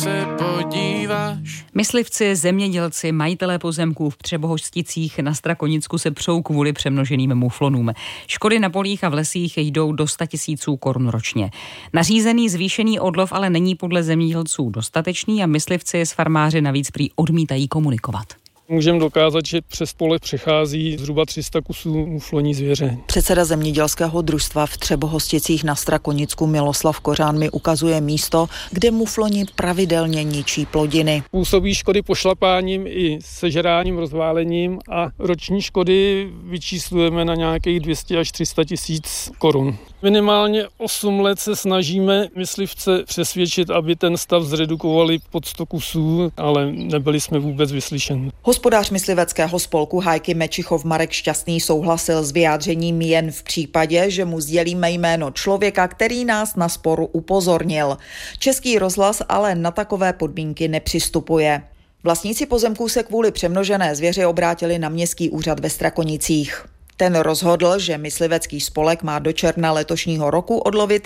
se podíváš. Myslivci, zemědělci, majitelé pozemků v Třebohořticích na Strakonicku se přou kvůli přemnoženým muflonům. Škody na polích a v lesích jdou do 100 000 korun ročně. Nařízený zvýšený odlov ale není podle zemědělců dostatečný a myslivci s farmáři navíc prý odmítají komunikovat. Můžeme dokázat, že přes pole přechází zhruba 300 kusů muflonní zvěře. Předseda zemědělského družstva v Třebohořticích na Strakonicku Miloslav Kořán mi ukazuje místo, kde mufloni pravidelně ničí plodiny. Působí škody pošlapáním i sežráním, rozválením a roční škody vyčíslujeme na nějakých 200 až 300 tisíc korun. Minimálně 8 let se snažíme myslivce přesvědčit, aby ten stav zredukovali pod 100 kusů, ale nebyli jsme vůbec vyslyšeni. Hospodář mysliveckého spolku Hajky Mečichov Marek Šťastný souhlasil s vyjádřením jen v případě, že mu sdělíme jméno člověka, který nás na sporu upozornil. Český rozhlas ale na takové podmínky nepřistupuje. Vlastníci pozemků se kvůli přemnožené zvěři obrátili na městský úřad ve Strakonicích. Ten rozhodl, že myslivecký spolek má do června letošního roku odlovit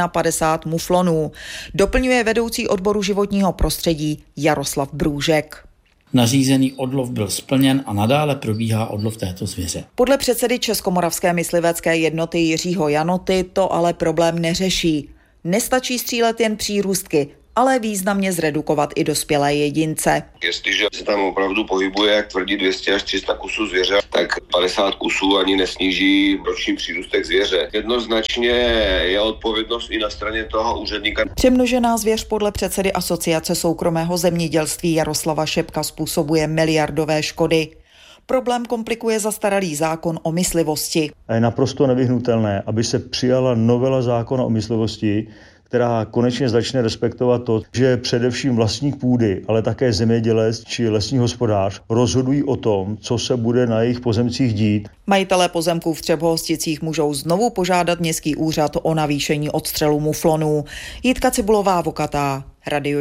51 muflonů. Doplňuje vedoucí odboru životního prostředí Jaroslav Brůžek. Nařízený odlov byl splněn a nadále probíhá odlov této zvěře. Podle předsedy Českomoravské myslivecké jednoty Jiřího Janoty to ale problém neřeší. Nestačí střílet jen přírůstky, ale významně zredukovat i dospělé jedince. Jestliže se tam opravdu pohybuje, jak tvrdí 200 až 300 kusů zvěře, tak 50 kusů ani nesníží roční přírůstek zvěře. Jednoznačně je odpovědnost i na straně toho úředníka. Přemnožená zvěř podle předsedy Asociace soukromého zemědělství Jaroslava Šepka způsobuje miliardové škody. Problém komplikuje zastaralý zákon o myslivosti. A je naprosto nevyhnutelné, aby se přijala novela zákona o myslivosti, která konečně začne respektovat to, že především vlastník půdy, ale také zemědělec či lesní hospodář rozhodují o tom, co se bude na jejich pozemcích dít. Majitelé pozemků v Třebohořticích můžou znovu požádat městský úřad o navýšení odstřelu muflonů. Jitka Cibulová, Vokatá, Radio